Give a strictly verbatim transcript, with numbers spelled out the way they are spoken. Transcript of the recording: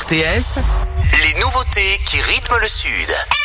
R T S, les nouveautés qui rythment le Sud.